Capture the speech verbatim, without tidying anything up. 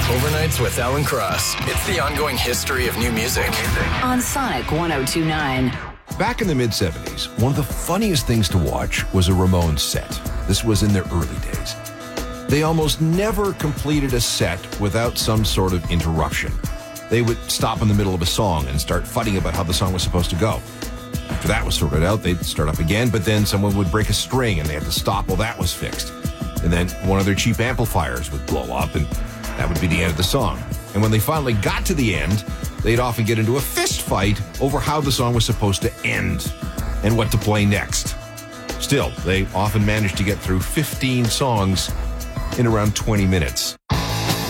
Overnights with Alan Cross. It's the ongoing history of new music. On Sonic one oh two point nine. Back in the mid-seventies, one of the funniest things to watch was a Ramones set. This was in their early days. They almost never completed a set without some sort of interruption. They would stop in the middle of a song and start fighting about how the song was supposed to go. After that was sorted out, they'd start up again, but then someone would break a string and they had to stop while that was fixed. And then one of their cheap amplifiers would blow up, and that would be the end of the song. And when they finally got to the end, they'd often get into a fist fight over how the song was supposed to end and what to play next. Still, they often managed to get through fifteen songs in around twenty minutes.